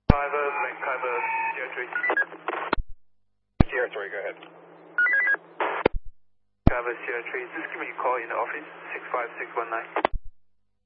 Kaiba, Sierra 3. Sierra 3, go ahead. Kaiba, Sierra 3, just give me a call in the office, 65619.